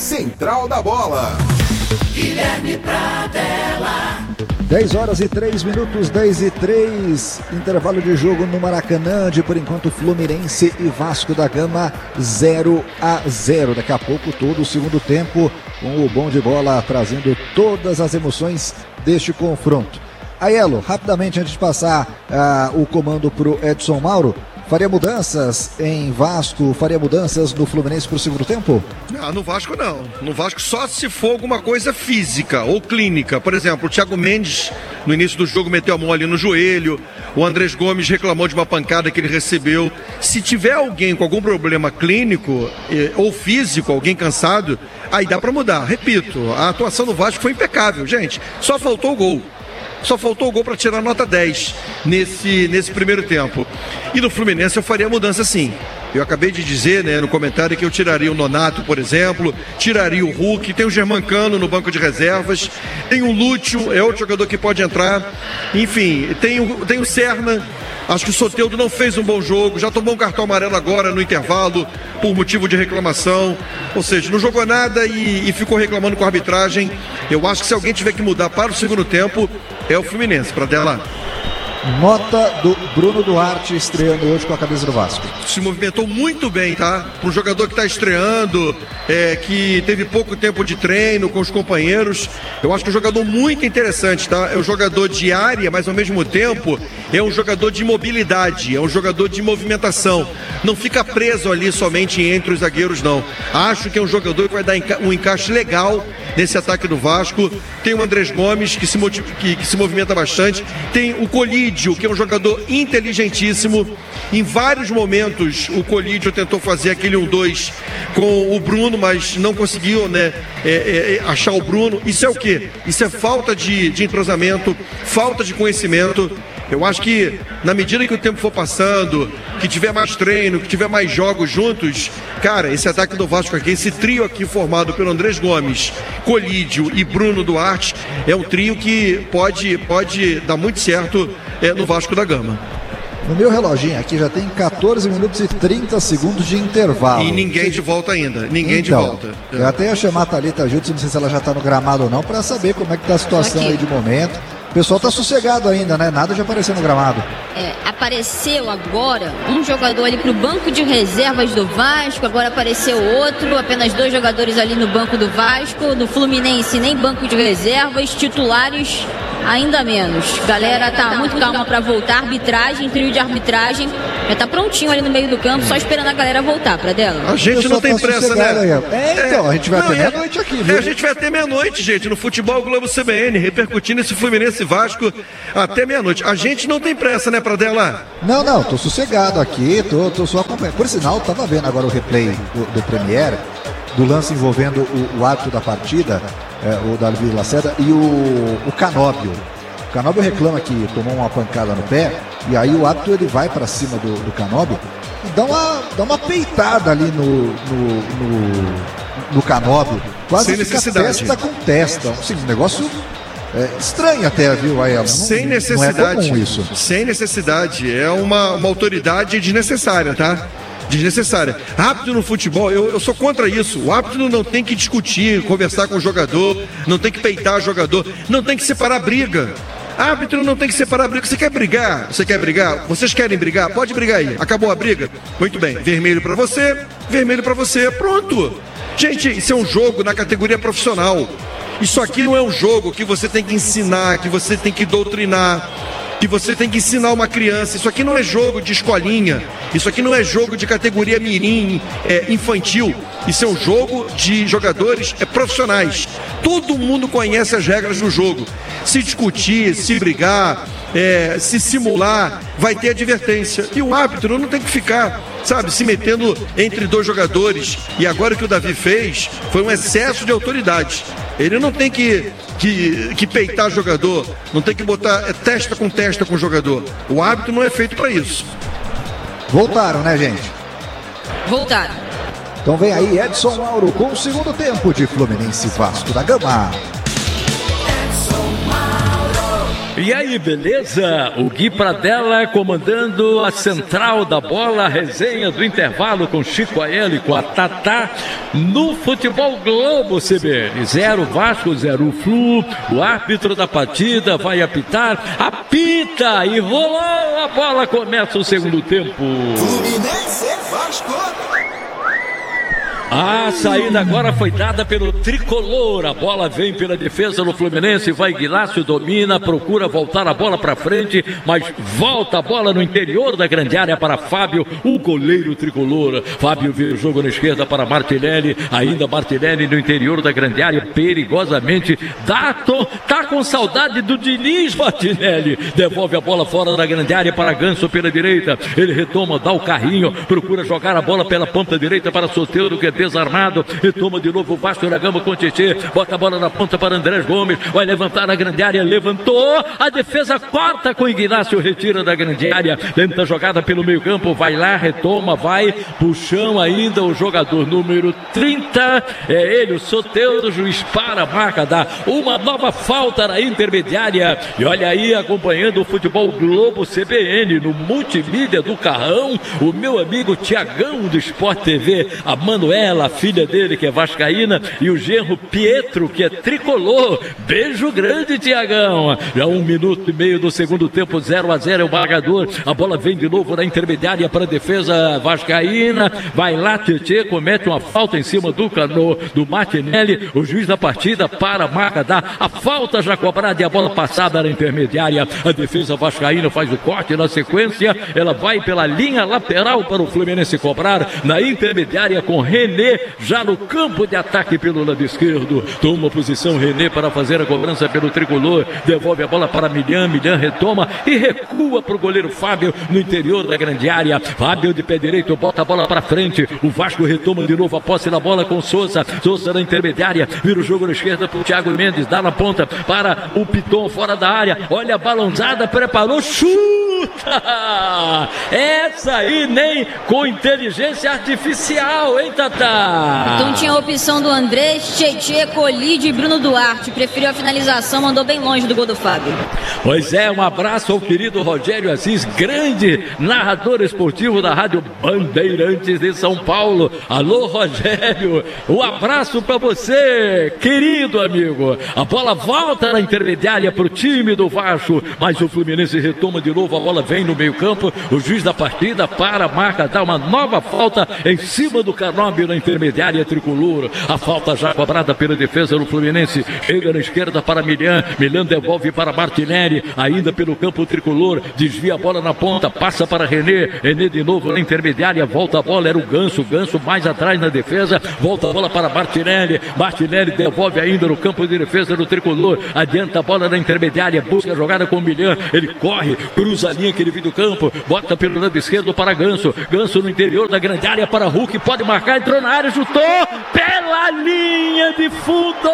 Central da Bola. Guilherme Pradella. 10h03, 10h03, intervalo de jogo no Maracanã, de por enquanto Fluminense e Vasco da Gama 0-0. Daqui a pouco todo o segundo tempo, com o bom de bola trazendo todas as emoções deste confronto. Aiello, rapidamente antes de passar o comando para o Edson Mauro, faria mudanças em Vasco, faria mudanças no Fluminense para o segundo tempo? Não, no Vasco não. No Vasco só se for alguma coisa física ou clínica. Por exemplo, o Thiago Mendes, no início do jogo, meteu a mão ali no joelho. O Andrés Gomes reclamou de uma pancada que ele recebeu. Se tiver alguém com algum problema clínico ou físico, alguém cansado, aí dá para mudar. Repito, a atuação do Vasco foi impecável, gente. Só faltou o gol. Só faltou o gol para tirar nota 10 nesse primeiro tempo. E no Fluminense eu faria mudança sim. Eu acabei de dizer, né, no comentário que eu tiraria o Nonato, por exemplo, tiraria o Hulk, tem o Germancano no banco de reservas, tem o Lúcio, é outro jogador que pode entrar, enfim, tem o Serna. Acho que o Soteldo não fez um bom jogo, já tomou um cartão amarelo agora no intervalo, por motivo de reclamação. Ou seja, não jogou nada e ficou reclamando com a arbitragem. Eu acho que se alguém tiver que mudar para o segundo tempo, é o Fluminense, Pradella. Nota do Bruno Duarte estreando hoje com a camisa do Vasco. Se movimentou muito bem, tá? Para um jogador que está estreando, que teve pouco tempo de treino com os companheiros. Eu acho que é um jogador muito interessante, tá? É um jogador de área, mas ao mesmo tempo é um jogador de mobilidade, é um jogador de movimentação. Não fica preso ali somente entre os zagueiros, não. Acho que é um jogador que vai dar um encaixe legal nesse ataque do Vasco. Tem o Andrés Gomes, que se movimenta bastante. Tem o Colídio, que é um jogador inteligentíssimo. Em vários momentos o Colídio tentou fazer aquele 1-2 com o Bruno, mas não conseguiu, né, achar o Bruno. Isso é o quê? Isso é falta de entrosamento, falta de conhecimento. Eu acho que na medida que o tempo for passando, que tiver mais treino, que tiver mais jogos juntos, cara, esse ataque do Vasco aqui, esse trio aqui formado pelo Andrés Gomes, Colídio e Bruno Duarte, é um trio que pode dar muito certo no Vasco da Gama. No meu reloginho aqui já tem 14 minutos e 30 segundos de intervalo. E ninguém de volta ainda, ninguém de volta. Eu até ia chamar a Thalita Jutsu, não sei se ela já está no gramado ou não, para saber como é que está a situação aí de momento. O pessoal tá sossegado ainda, né? Nada de aparecer no gramado. Apareceu agora um jogador ali pro banco de reservas do Vasco, agora apareceu outro, apenas 2 jogadores ali no banco do Vasco, do Fluminense nem banco de reservas, titulares ainda menos. Galera tá muito calma para voltar, arbitragem, trio de arbitragem, já tá prontinho ali no meio do campo, só esperando a galera voltar, Pradella. A gente não tem pressa, né? Então, a gente vai até meia-noite aqui, viu? A gente vai até meia-noite, gente, no Futebol Globo CBN, repercutindo esse Fluminense Vasco até meia-noite. A gente não tem pressa, né, Pradella? Não, tô sossegado aqui, tô só acompanhando. Por sinal, tava vendo agora o replay do Premier, do lance envolvendo o árbitro da partida, o Davi Lacerda, e o Canóbio. O Canóbio reclama que tomou uma pancada no pé, e aí o árbitro ele vai para cima do Canóbio e dá uma peitada ali no Canóbio, quase fica testa com testa. Assim, um negócio estranho até, viu, Aiello? Sem necessidade. Não é comum isso. Sem necessidade. É uma autoridade desnecessária, tá? Desnecessária. Árbitro no futebol, eu sou contra isso. O árbitro não tem que discutir, conversar com o jogador, não tem que peitar o jogador, não tem que separar briga. Árbitro não tem que separar briga. Você quer brigar? Você quer brigar? Vocês querem brigar? Pode brigar aí. Acabou a briga? Muito bem. Vermelho pra você. Pronto. Gente, isso é um jogo na categoria profissional. Isso aqui não é um jogo que você tem que ensinar, que você tem que doutrinar, que você tem que ensinar uma criança. Isso aqui não é jogo de escolinha. Isso aqui não é jogo de categoria mirim, infantil. Isso é um jogo de jogadores profissionais. Todo mundo conhece as regras do jogo. Se discutir, se brigar, se simular, vai ter advertência. E o árbitro não tem que ficar, sabe, se metendo entre 2 jogadores. E agora o que o Davi fez foi um excesso de autoridade. Ele não tem que peitar jogador, não tem que botar testa com o jogador. O árbitro não é feito para isso. Voltaram, né, gente? Voltaram. Então vem aí Edson Mauro com o segundo tempo de Fluminense Vasco da Gama. E aí, beleza? O Gui Pradella comandando a central da bola, a resenha do intervalo com Chico Aiello e com a Tatá no Futebol Globo CBN. 0 Vasco, 0 Flu. O árbitro da partida vai apitar, apita e rolou a bola, começa o segundo tempo. Fluminense, Vasco. A saída agora foi dada pelo tricolor. A bola vem pela defesa do Fluminense. Vai Guilácio, domina, procura voltar a bola para frente, mas volta a bola no interior da grande área para Fábio, o goleiro tricolor. Fábio vira o jogo na esquerda para Martinelli. Ainda Martinelli no interior da grande área, perigosamente. Tá com saudade do Diniz, Martinelli. Devolve a bola fora da grande área para Ganso pela direita. Ele retoma, dá o carrinho, procura jogar a bola pela ponta direita para Soteldo, que é desarmado, retoma de novo o Vasco da Gama com Tietê, bota a bola na ponta para Andrés Gomes, vai levantar na grande área, levantou, a defesa corta com Ignacio, retira da grande área, tenta jogada pelo meio campo, vai lá, retoma, vai pro chão ainda o jogador número 30, é ele, o Soteldo, juiz para a marca, dá uma nova falta na intermediária, e olha aí, acompanhando o Futebol Globo CBN, no multimídia do Carrão, o meu amigo Tiagão do Sport TV, a Manuela, a filha dele que é vascaína, e o genro Pietro que é tricolor. Beijo grande, Tiagão. Já 1 minuto e meio do segundo tempo, 0-0 é o marcador. A bola vem de novo na intermediária para a defesa vascaína. Vai lá, Tietê, comete uma falta em cima do Martinelli. O juiz da partida para a marca, dá a falta já cobrada e a bola passada na intermediária. A defesa vascaína faz o corte na sequência. Ela vai pela linha lateral para o Fluminense cobrar na intermediária com René já no campo de ataque pelo lado esquerdo. Toma posição René para fazer a cobrança pelo tricolor. Devolve a bola para Milhã retoma e recua para o goleiro Fábio no interior da grande área. Fábio de pé direito bota a bola para frente. O Vasco retoma de novo a posse da bola com Souza na intermediária, vira o jogo na esquerda para o Thiago Mendes, dá na ponta para o Piton fora da área. Olha a balãozada, preparou, chuta! Essa aí nem com inteligência artificial, hein, Tatá? Então tinha a opção do Andrés, Tietê, Colide e Bruno Duarte. Preferiu a finalização, mandou bem longe do gol do Fábio. Pois é, um abraço ao querido Rogério Assis, grande narrador esportivo da Rádio Bandeirantes de São Paulo. Alô, Rogério, um abraço pra você, querido amigo. A bola volta na intermediária pro time do Vasco, mas o Fluminense retoma de novo, a bola vem no meio campo, o juiz da partida para a marca, dá uma nova falta em cima do Canóbio na intermediária tricolor. A falta já cobrada pela defesa do Fluminense. Chega na esquerda para Milhã devolve para Martinelli, ainda pelo campo tricolor, desvia a bola na ponta, passa para René de novo na intermediária, volta a bola, era o Ganso mais atrás na defesa, volta a bola para Martinelli devolve ainda no campo de defesa do tricolor, adianta a bola na intermediária, busca a jogada com Milhã, ele corre, cruza a linha que ele viu do campo, bota pelo lado esquerdo para Ganso no interior da grande área para Hulk, pode marcar, entrou na área, chutou pela linha de fundo,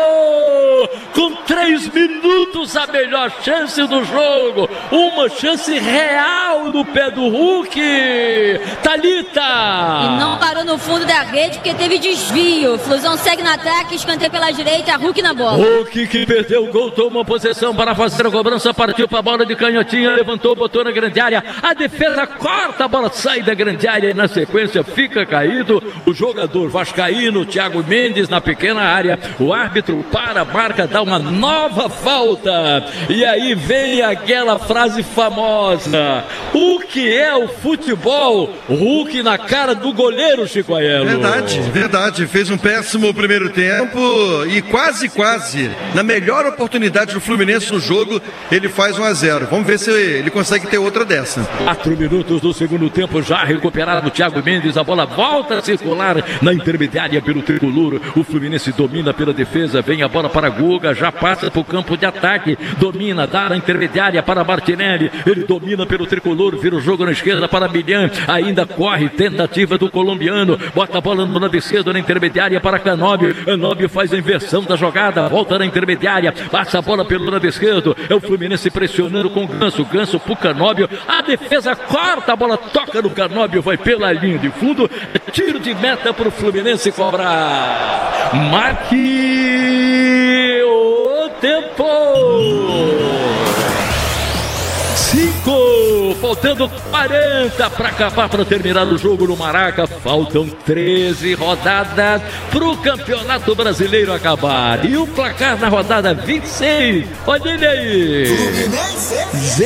com 3 minutos a melhor chance do jogo, uma chance real no pé do Hulk, Thalita, e não parou no fundo da rede porque teve desvio. Flusão segue no ataque, escanteio pela direita, Hulk na bola. Hulk que perdeu o gol, tomou posição para fazer a cobrança, partiu para a bola de canhotinha, levantou, botou na grande área, a defesa corta, a bola sai da grande área e na sequência fica caído o jogador vascaíno, Thiago Mendes, na pequena área. O árbitro para a marca, dá uma nova falta. E aí vem aquela frase famosa: o que é o futebol? Hulk na cara do goleiro, Chico Aiello. Verdade. Fez um péssimo primeiro tempo e quase, na melhor oportunidade do Fluminense no jogo, ele faz 1-0. Vamos ver se ele consegue ter outra dessa. 4 minutos do segundo tempo, já recuperado o Thiago Mendes, a bola volta a circular na intermediária pelo tricolor. O Fluminense domina pela defesa, vem a bola para Guga, já passa para o campo de ataque, domina, dá na intermediária para Martinelli, ele domina pelo tricolor, vira o jogo na esquerda para Milhã, ainda corre, tentativa do colombiano, bota a bola no lado esquerdo na intermediária para Canóbio faz a inversão da jogada, volta na intermediária, passa a bola pelo lado esquerdo, é o Fluminense pressionando com Ganso pro Canóbio, a defesa corta, a bola toca no Canóbio, vai pela linha de fundo, tiro de meta para o Fluminense cobrar. Marque o tempo. faltando 40 para acabar, para terminar o jogo no Maraca. Faltam 13 rodadas para o Campeonato Brasileiro acabar. E o placar na rodada 26, olha ele aí. Fluminense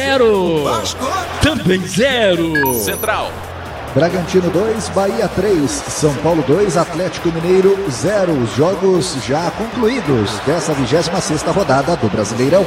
0. Vasco Também 0. Central. Bragantino 2, Bahia 3, São Paulo 2, Atlético Mineiro 0. Os jogos já concluídos dessa 26ª rodada do Brasileirão.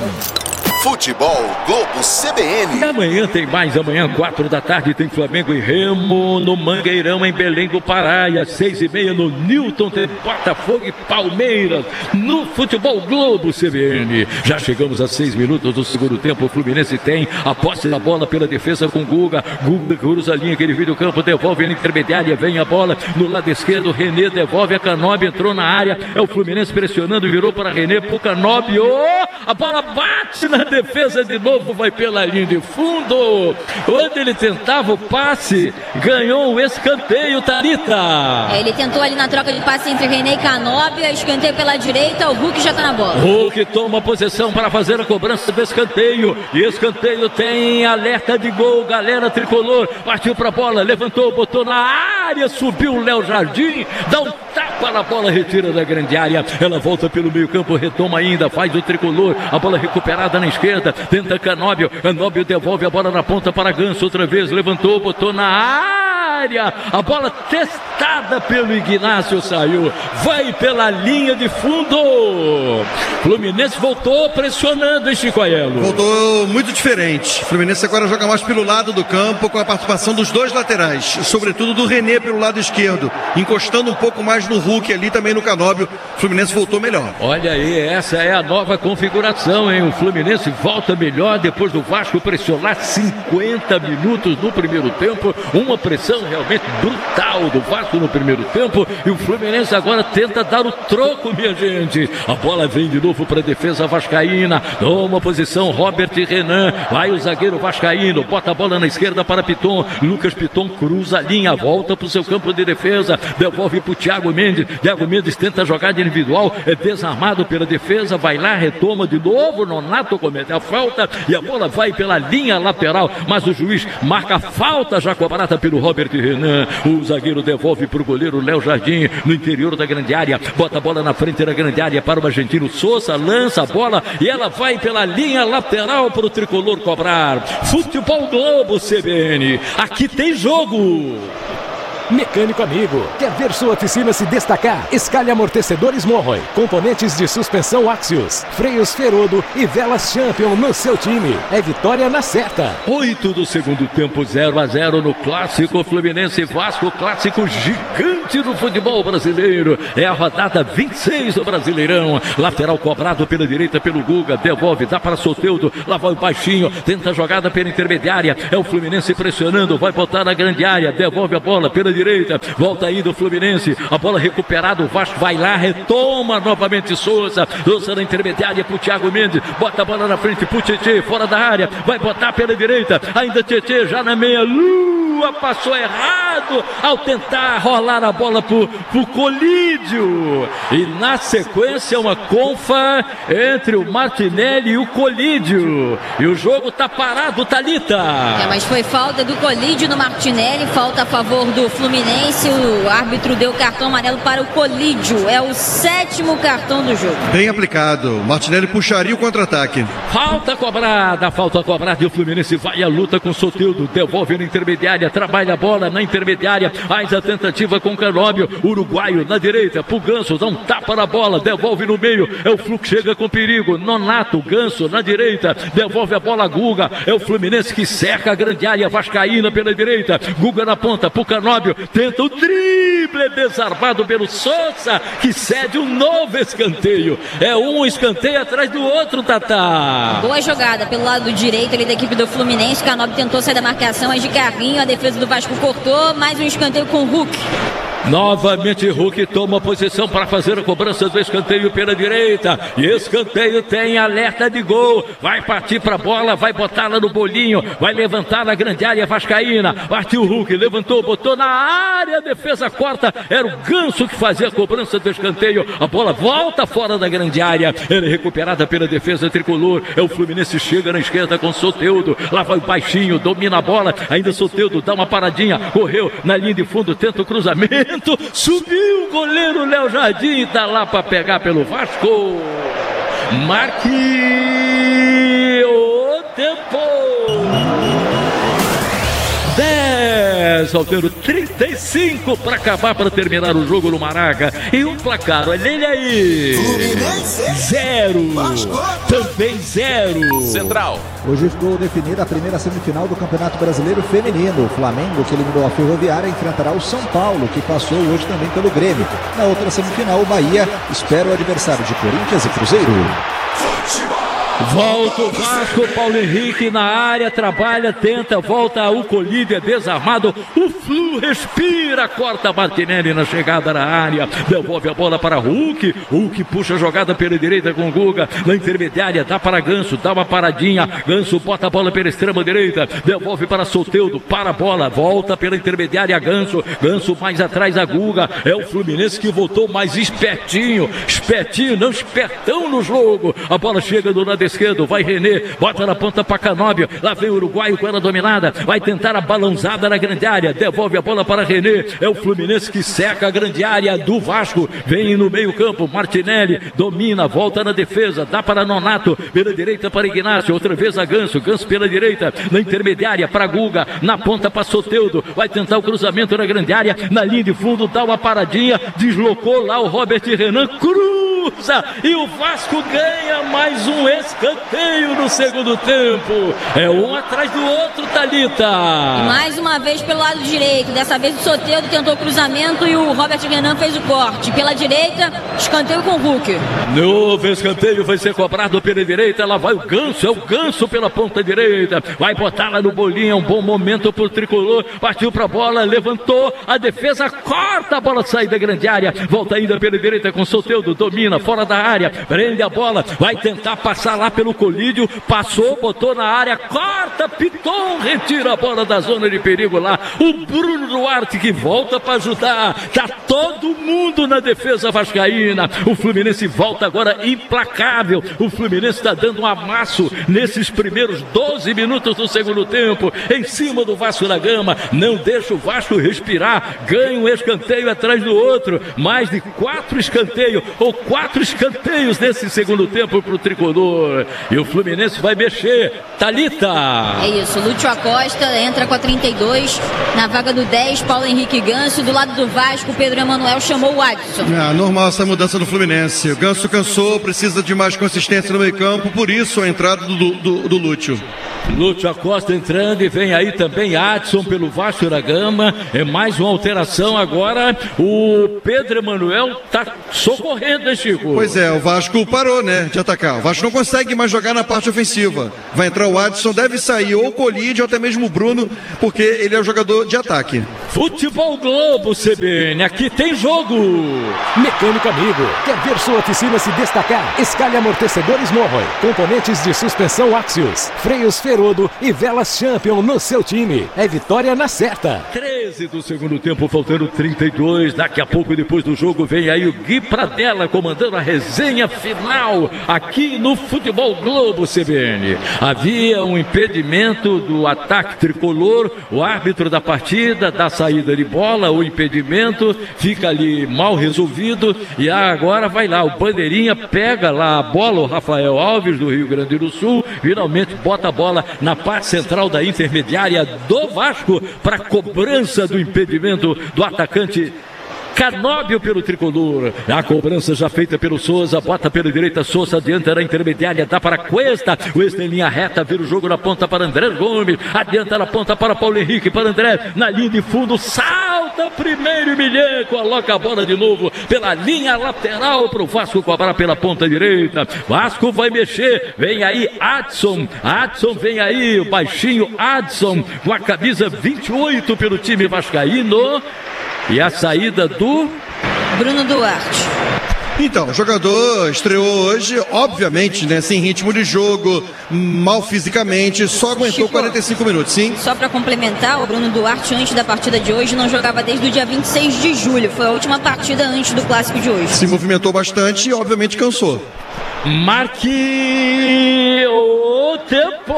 Futebol Globo CBN. E amanhã tem mais, amanhã 4 da tarde tem Flamengo e Remo no Mangueirão em Belém do Pará, e às 6h30 no Newton tem Botafogo e Palmeiras no Futebol Globo CBN. Já chegamos a 6 minutos do segundo tempo. O Fluminense tem a posse da bola pela defesa com Guga cruza a linha que ele vira o campo, devolve na intermediária, vem a bola no lado esquerdo, René devolve a Canóbio, entrou na área, é o Fluminense pressionando, virou para René, pro Canóbio, a bola bate na defesa de novo, vai pela linha de fundo. Quando ele tentava o passe, ganhou o escanteio, Thalita. Ele tentou ali na troca de passe entre René e Canóbio, escanteio pela direita, o Hulk já tá na bola. Hulk toma a posição para fazer a cobrança do escanteio, e escanteio tem alerta de gol, galera tricolor, partiu pra bola, levantou, botou na área, subiu o Léo Jardim, dá um tapa na bola, retira da grande área, ela volta pelo meio campo, retoma ainda, faz o tricolor, a bola recuperada na esquerda, tenta Canóbio devolve a bola na ponta para Ganso, outra vez, levantou, botou na área, a bola testada pelo Ignacio, saiu, vai pela linha de fundo. Fluminense voltou pressionando, hein, Chico Aiello? Voltou muito diferente. Fluminense agora joga mais pelo lado do campo, com a participação dos dois laterais, sobretudo do René pelo lado esquerdo, encostando um pouco mais no Hulk ali, também no Canóbio. Fluminense voltou melhor. Olha aí, essa é a nova configuração, hein? O Fluminense volta melhor depois do Vasco pressionar 50 minutos no primeiro tempo, uma pressão realmente brutal do Vasco no primeiro tempo, e o Fluminense agora tenta dar o troco, minha gente. A bola vem de novo para a defesa vascaína, toma posição Robert Renan, vai o zagueiro vascaíno, bota a bola na esquerda para Piton, Lucas Piton cruza a linha, volta para o seu campo de defesa, devolve para o Thiago Mendes tenta jogar de individual, é desarmado pela defesa, vai lá, retoma de novo, Nonato comete a falta e a bola vai pela linha lateral, mas o juiz marca a falta já cobrada pelo Robert Renan. O zagueiro devolve para o goleiro Léo Jardim no interior da grande área, bota a bola na frente da grande área para o argentino Sousa, lança a bola e ela vai pela linha lateral para o tricolor cobrar. Futebol Globo CBN, aqui tem jogo. Mecânico amigo, quer ver sua oficina se destacar? Escalhe amortecedores Monroy, componentes de suspensão Axios, freios Ferodo e velas Champion no seu time. É vitória na certa. 8 do segundo tempo, 0-0 no clássico Fluminense Vasco, clássico gigante do futebol brasileiro. É a rodada 26 do Brasileirão. Lateral cobrado pela direita pelo Guga, devolve, dá para Soteldo, lá vai o baixinho, tenta a jogada pela intermediária, é o Fluminense pressionando, vai botar na grande área, devolve a bola pela direita, volta aí do Fluminense, a bola recuperada, o Vasco vai lá, retoma novamente Souza na intermediária pro Thiago Mendes, bota a bola na frente pro Tietê, fora da área, vai botar pela direita, ainda Tietê já na meia lua, passou errado ao tentar rolar a bola pro Colídio, e na sequência uma confa entre o Martinelli e o Colídio, e o jogo tá parado, Thalita. Mas foi falta do Colídio no Martinelli, falta a favor do Fluminense, o árbitro deu cartão amarelo para o Colídio, é o 7º cartão do jogo. Bem aplicado, o Martinelli puxaria o contra-ataque. Falta cobrada e o Fluminense vai à luta com Soteldo, devolve na intermediária, trabalha a bola na intermediária, faz a tentativa com Canóbio, uruguaio na direita, pro Ganso, dá um tapa na bola, devolve no meio, é o Fluxo, chega com perigo, Nonato, Ganso na direita, devolve a bola a Guga, é o Fluminense que cerca a grande área vascaína pela direita, Guga na ponta, pro Canóbio, tenta o drible, desarmado pelo Sousa, que cede um novo escanteio, é um escanteio atrás do outro, Tatá. Boa jogada pelo lado direito ali da equipe do Fluminense, Canóbio tentou sair da marcação, mas de carrinho, a defesa do Vasco cortou, mais um escanteio com o Hulk. Novamente Hulk toma posição para fazer a cobrança do escanteio pela direita. E escanteio tem alerta de gol. Vai partir para a bola, vai botá-la no bolinho, vai levantar na grande área vascaína. Partiu o Hulk, levantou, botou na área, a defesa corta. Era o Ganso que fazia a cobrança do escanteio. A bola volta fora da grande área. Ela é recuperada pela defesa tricolor. É o Fluminense, chega na esquerda com Soteldo. Lá vai o baixinho, domina a bola. Ainda Soteldo dá uma paradinha, correu na linha de fundo, tenta o cruzamento. Subiu o goleiro Léo Jardim, tá lá para pegar pelo Vasco. Marque o tempo. 10, Alteiro, 35 para acabar, para terminar o jogo no Maraca. E um placar, olha ele aí. 0, também 0. Central. Hoje ficou definida a primeira semifinal do Campeonato Brasileiro Feminino. O Flamengo, que eliminou a Ferroviária, enfrentará o São Paulo, que passou hoje também pelo Grêmio. Na outra semifinal, o Bahia espera o adversário de Corinthians e Cruzeiro. Volta o Vasco, Paulo Henrique na área, trabalha, tenta, volta o colíder desarmado, o Flu respira, corta Martinelli na chegada na área, devolve a bola para Hulk, Hulk puxa a jogada pela direita com Guga, na intermediária, dá para Ganso, dá uma paradinha, Ganso bota a bola pela extrema direita, devolve para Soteldo, para a bola, volta pela intermediária Ganso, Ganso mais atrás a Guga, é o Fluminense que voltou mais espertinho, não espertão no jogo, a bola chega do lado esquerdo, vai René, bota na ponta para Canóbio, lá vem o uruguaio com ela dominada, vai tentar a balançada na grande área, devolve a bola para René, é o Fluminense que seca a grande área do Vasco, vem no meio campo, Martinelli, domina, volta na defesa, dá para Nonato, pela direita para Ignacio, outra vez a Ganso, Ganso pela direita, na intermediária para Guga, na ponta para Soteldo, vai tentar o cruzamento na grande área, na linha de fundo, dá uma paradinha, deslocou lá o Robert Renan, cruza, e o Vasco ganha mais um escanteio no segundo tempo. É um atrás do outro, Thalita. E mais uma vez pelo lado direito. Dessa vez o Soteldo tentou o cruzamento e o Robert Renan fez o corte. Pela direita, escanteio com o Hulk. Novo escanteio vai ser cobrado pela direita. Lá vai o Ganso, é o Ganso pela ponta direita. Vai botar lá no bolinho, um bom momento pro tricolor. Partiu pra bola, levantou. A defesa corta, a bola sai da grande área. Volta ainda pela direita com Soteldo, domina, fora da área. Prende a bola, vai tentar passar lá pelo colídio, passou, botou na área, corta, Piton, retira a bola da zona de perigo lá, o Bruno Duarte que volta para ajudar, tá todo mundo na defesa vascaína, o Fluminense volta agora implacável, o Fluminense está dando um amasso nesses primeiros 12 minutos do segundo tempo, em cima do Vasco da Gama, não deixa o Vasco respirar, ganha um escanteio atrás do outro, mais de 4 escanteios, ou 4 escanteios nesse segundo tempo para o tricolor. E o Fluminense vai mexer. Thalita. É isso, Lúcio Acosta entra com a 32, na vaga do 10, Paulo Henrique Ganso, do lado do Vasco, Pedro Emanuel chamou o Adson. Normal essa mudança do Fluminense. O Ganso cansou, precisa de mais consistência no meio campo, por isso a entrada do Lúcio. Lúcio Acosta entrando e vem aí também Adson pelo Vasco da Gama. É mais uma alteração agora. O Pedro Emanuel tá socorrendo, né, Chico? Pois é, o Vasco parou, né, de atacar. O Vasco não consegue mais jogar na parte ofensiva. Vai entrar o Adson, deve sair ou o Colídio ou até mesmo o Bruno, porque ele é o jogador de ataque. Futebol Globo CBN, aqui tem jogo. Mecânico amigo, quer ver sua oficina se destacar? Escalhe amortecedores Morroy, componentes de suspensão Axios, freios Ferodo e velas Champion no seu time. É vitória na certa. 13 do segundo tempo, faltando 32. Daqui a pouco, depois do jogo, vem aí o Gui Pradella comandando a resenha final aqui no Futebol Globo CBN. Havia um impedimento do ataque tricolor, o árbitro da partida dá saída de bola, o impedimento fica ali mal resolvido e agora vai lá, o bandeirinha pega lá a bola, o Rafael Alves do Rio Grande do Sul, finalmente bota a bola na parte central da intermediária do Vasco para cobrança do impedimento do atacante Canóbio pelo tricolor. A cobrança já feita pelo Souza, bota pela direita, Souza adianta na intermediária, dá para Cuesta em linha reta, vira o jogo na ponta para André Gomes, adianta na ponta para Paulo Henrique, para André, na linha de fundo, salta primeiro e Milhã, coloca a bola de novo pela linha lateral para o Vasco cobrar pela ponta direita. Vasco vai mexer, vem aí Adson vem aí, o baixinho Adson com a camisa 28 pelo time vascaíno. E a saída do Bruno Duarte. Então, o jogador estreou hoje, obviamente, né, sem ritmo de jogo, mal fisicamente, só aguentou 45 minutos, sim? Só para complementar, o Bruno Duarte, antes da partida de hoje, não jogava desde o dia 26 de julho. Foi a última partida antes do clássico de hoje. Se movimentou bastante e, obviamente, cansou. Marque o tempo!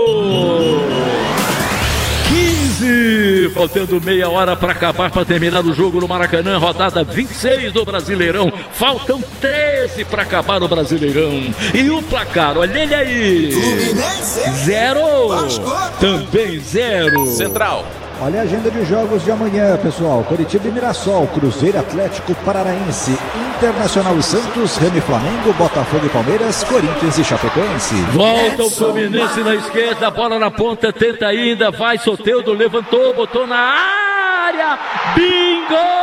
15, faltando meia hora para acabar, para terminar o jogo no Maracanã, rodada 26 do Brasileirão. Faltam 13 para acabar o Brasileirão. E o placar, olha ele aí. 0. Também 0. Central. Olha a agenda de jogos de amanhã, pessoal. Coritiba e Mirassol, Cruzeiro, Atlético Paranaense, Internacional e Santos, Remo e Flamengo, Botafogo e Palmeiras, Corinthians e Chapecoense. Volta o Fluminense na esquerda, bola na ponta, tenta ainda, vai, Soteldo, levantou, botou na área, bingo!